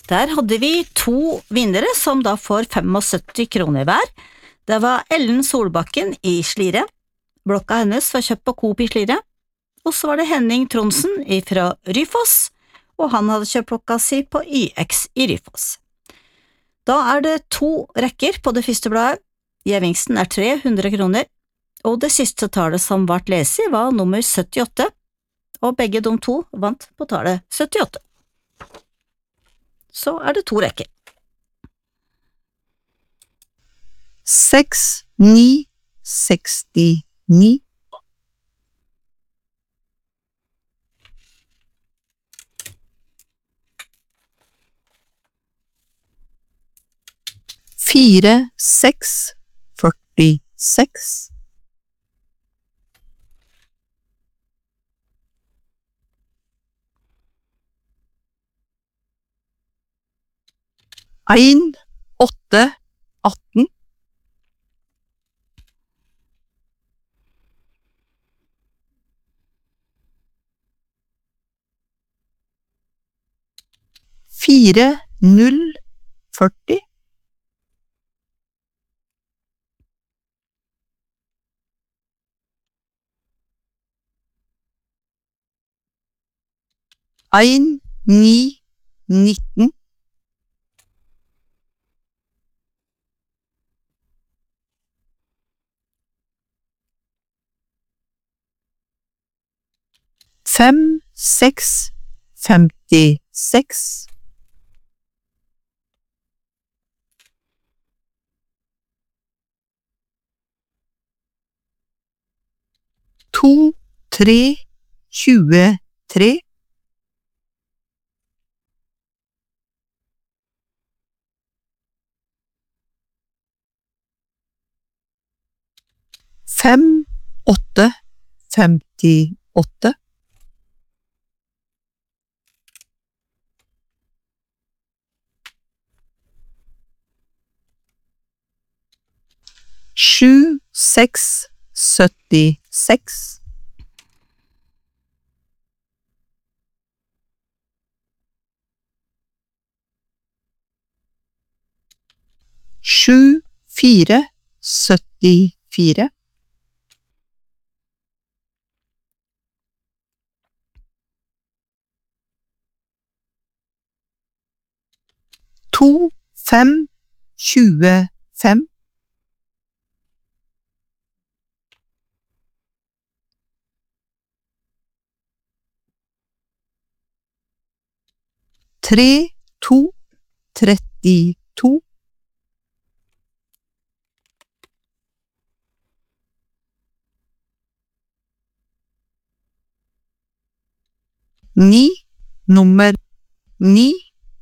Der hadde vi 2 vinnere som da får 75 kroner hver. Det var Ellen Solbakken i Slidre. Blokka hennes var kjøpt på Coop i Slidre. Og så var det Henning Tronsen fra Ryfoss, og han hadde kjøpt blokka si på YX i Ryfoss. Da det 2 rekker på det første bladet. Gevinsten 300 kroner, og det siste tallet som ble leset var nummer 78, og begge de 2 vant på tallet 78. Så det 2 rekker. 6, 9, 69. 4, 6, 46. 1, 8, 18. 4, 0, 40. 1, 9, 19. 5, 6, 56. 2, 3, 23. 5, 8, 58. 7, 6, 76. 7, 4, 74. 2, 5, 25. 3, 2, 32. 9, nummer 9.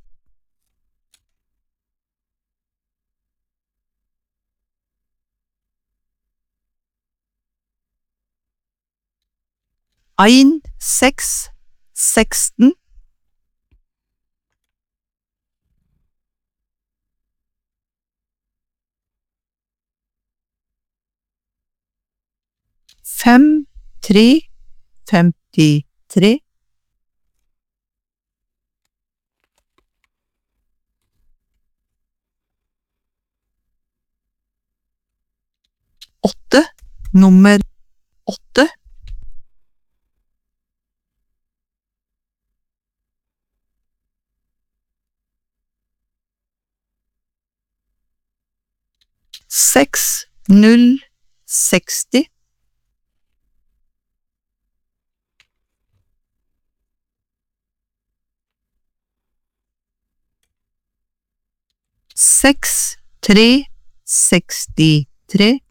1, 6, 16. 5, 3, 53. 8, nummer 8. 6, 0, 60. 6, 3, 63.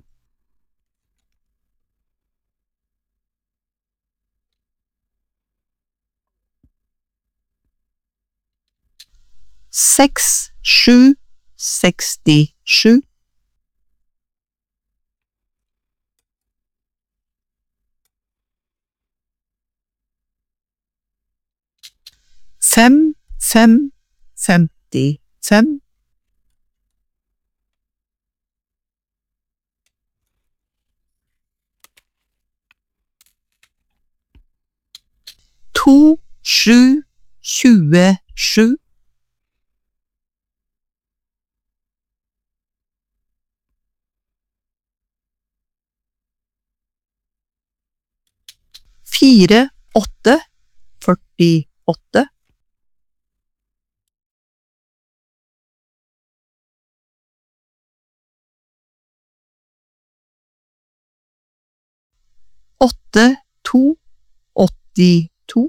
6, 7, 67. 5, 5, 55. 2, 7, 27. 48 48 82 82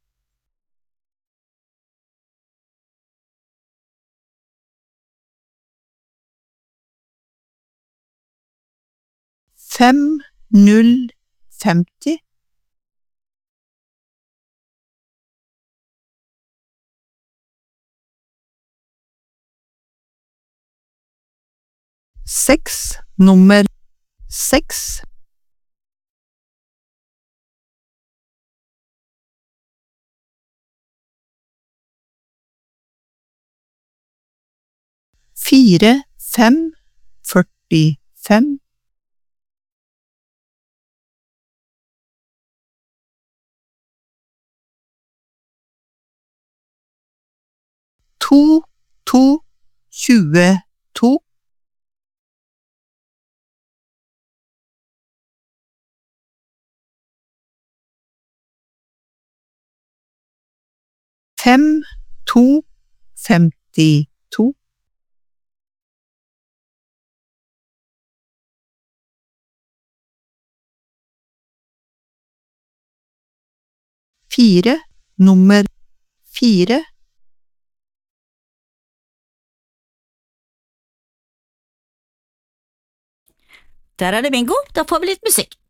50 6 nummer 6 4 5 45 2 2 22 5 2 52 4 nummer 4 Der er det bingo, da får vi litt musikk.